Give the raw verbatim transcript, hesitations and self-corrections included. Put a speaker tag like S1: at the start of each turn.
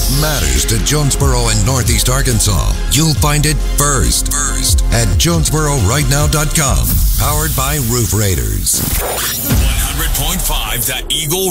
S1: matters to Jonesboro and Northeast Arkansas, you'll find it first, first at Jonesboro Right Now dot com. Powered by Roof Raiders.
S2: one hundred point five The Eagle